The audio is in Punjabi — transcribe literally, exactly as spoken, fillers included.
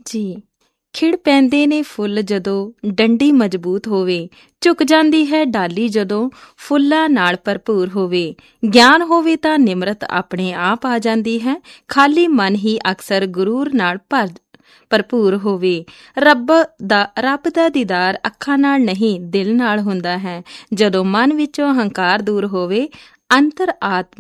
ਜੀ, ਖਿੜ ਪੈਂਦੇ ਨੇ ਫੁੱਲ ਜਦੋਂ ਡੰਡੀ ਮਜ਼ਬੂਤ ਹੋਵੇ, ਝੁਕ ਜਾਂਦੀ ਹੈ ਡਾਲੀ ਜਦੋਂ ਫੁੱਲਾਂ ਨਾਲ ਭਰਪੂਰ ਹੋਵੇ। ਗਿਆਨ ਹੋਵੇ ਤਾਂ ਨਿਮਰਤ ਆਪਣੇ ਆਪ ਆ ਜਾਂਦੀ ਹੈ, ਖਾਲੀ ਮਨ ਹੀ ਅਕਸਰ ਗੁਰੂਰ ਨਾਲ ਭਰ ਭਰਪੂਰ ਹੋਵੇ। ਰੱਬ ਦਾ ਰੱਬ ਦਾ ਦੀਦਾਰ ਅੱਖਾਂ ਨਾਲ ਨਹੀਂ ਦਿਲ ਨਾਲ ਹੁੰਦਾ ਹੈ। ਜਦੋਂ ਮਨ ਵਿੱਚੋਂ ਹੰਕਾਰ ਦੂਰ ਹੋਵੇ, ਅੰਤਰ ਆਤਮਾ